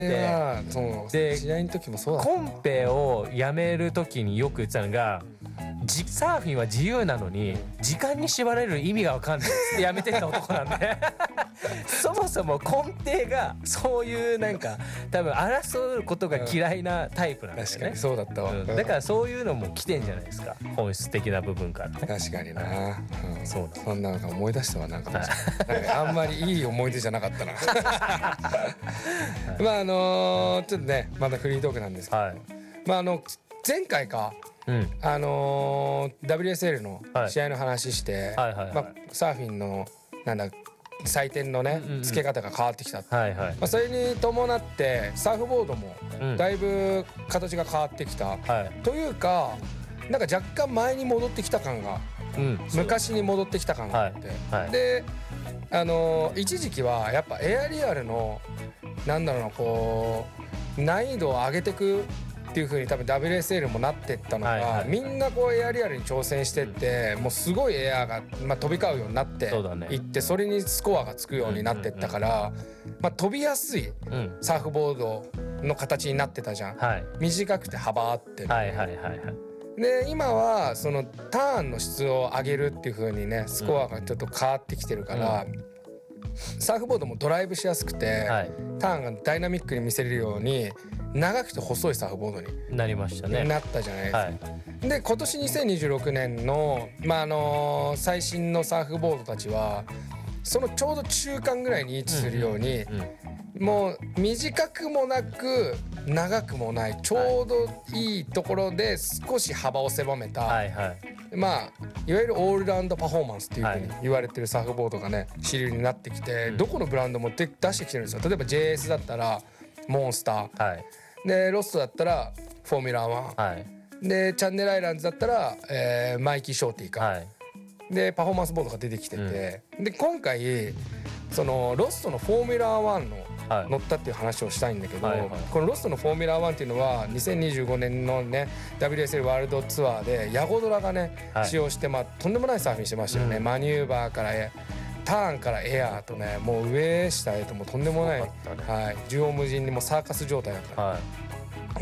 そうで試合の時もそうだったコンペをやめる時によく言ってたのが、サーフィンは自由なのに時間に縛られる意味が分かんないってやめてった男なんでそもそも根底がそういうなんか多分争うことが嫌いなタイプなんですよね。 確かにそうだったわ、 だからそういうのも来てんじゃないですか、本質的な部分からね。 確かにな、 そうだ、 そんなの思い出したわ、なんかあんまりいい思い出じゃなかったなまあちょっとねまだフリートークなんですけど、 はい、 まあ前回かWSL の試合の話して、まあ、サーフィンのなんだ採点のね付け方が変わってきた、まあ、それに伴ってサーフボードもだいぶ形が変わってきた、というかなんか若干前に戻ってきた感が、昔に戻ってきた感があって、で一時期はやっぱエアリアルのなんだろうなこう難易度を上げてくっていう風に多分 WSL もなってったのが、みんなこうエアリアルに挑戦してって、もうすごいエアが、まあ、飛び交うようになっていって、それにスコアがつくようになってったから、まあ、飛びやすいサーフボードの形になってたじゃん、短くて幅あってで今はそのターンの質を上げるっていう風にねスコアがちょっと変わってきてるから、サーフボードもドライブしやすくて、ターンがダイナミックに見せれるように長くて細いサーフボードになりましたね、 なったじゃないですか、で今年2026年の、まあ最新のサーフボードたちはそのちょうど中間ぐらいに位置するように、もう短くもなく長くもないちょうどいいところで少し幅を狭めた、まあいわゆるオールラウンドパフォーマンスっていうふうに言われてるサーフボードがね主流になってきて、どこのブランドも出してきてるんですよ。例えば JS だったらモンスター、でロストだったらフォーミュラー1、でチャンネルアイランズだったら、マイキーショーティーか、でパフォーマンスボードが出てきてて、で今回そのロストのフォーミュラー1の乗ったっていう話をしたいんだけど、このロストのフォーミュラー1っていうのは2025年のね WSL ワールドツアーでヤゴドラがね、使用して、まあ、とんでもないサーフィンしてましたよね、マニューバーからターンからエアーとねもう上下へともとんでもない、縦横無尽にもうサーカス状態だった、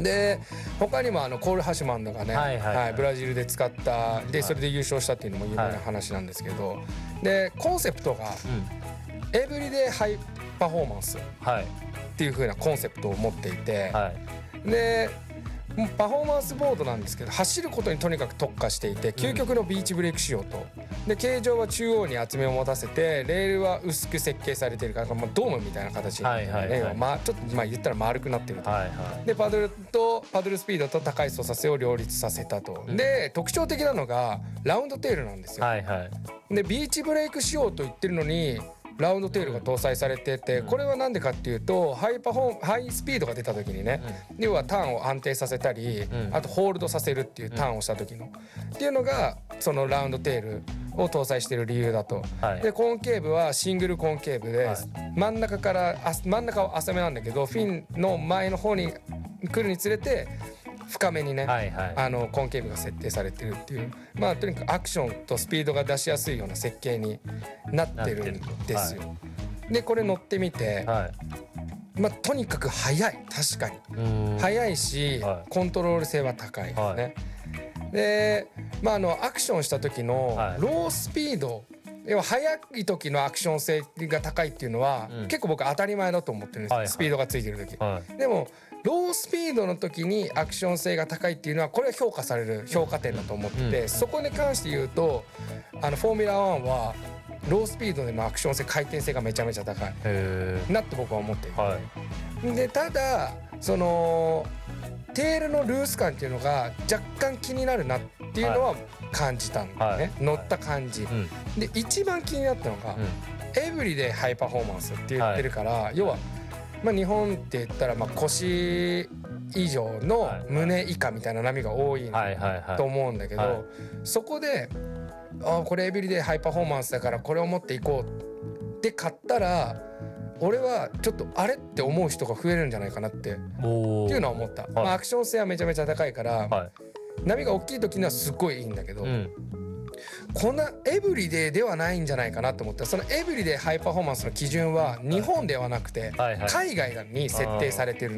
で他にもコール・ハシュマンドがね、ブラジルで使ったでそれで優勝したっていうのも有名な話なんですけど、でコンセプトが、エブリデイハイパフォーマンスっていう風なコンセプトを持っていて、でパフォーマンスボードなんですけど走ることにとにかく特化していて、究極のビーチブレイク仕様と、で形状は中央に厚みを持たせてレールは薄く設計されているから、まあ、ドームみたいな形になってるね、ちょっとまあ言ったら丸くなってると、でパドルスピードと高い操作性を両立させたと、で特徴的なのがラウンドテールなんですよ、でビーチブレイク仕様と言ってるのにラウンドテールが搭載されてて、これはなんでかっていうとハイスピードが出た時にね、要はターンを安定させたり、あとホールドさせるっていうターンをした時のっていうのがそのラウンドテールを搭載している理由だと、でコンケーブはシングルコンケーブで、真ん中は浅めなんだけどフィンの前の方に来るにつれて深めにね、コンケーブが設定されてるっていう、まあとにかくアクションとスピードが出しやすいような設計になってるんですよ。でこれ乗ってみて、まあとにかく速い、確かに速いし、コントロール性は高いですね。でまあアクションした時のロースピード、要は速い時のアクション性が高いっていうのは、結構僕当たり前だと思ってるんですよ、スピードがついてる時、でもロースピードの時にアクション性が高いっていうのはこれは評価される評価点だと思ってて、そこに関して言うとフォーミュラー1はロースピードでのアクション性回転性がめちゃめちゃ高いなって僕は思っていて、でただそのテールのルース感っていうのが若干気になるなっていうのは感じたんだよね、乗った感じ、で一番気になったのが、エブリデイハイパフォーマンスって言ってるから、要はまあ日本って言ったらまあ腰以上の胸以下みたいな波が多いと思うんだけど、そこでこれエブリデイハイパフォーマンスだからこれを持っていこうって買ったら、俺はちょっとあれって思う人が増えるんじゃないかなっていうのは思った、アクション性はめちゃめちゃ高いから、波が大きい時にはすっごいいいんだけど、 こんなエブリデイではないんじゃないかなと思った。そのエブリデイハイパフォーマンスの基準は日本ではなくてはいはい海外に設定されてる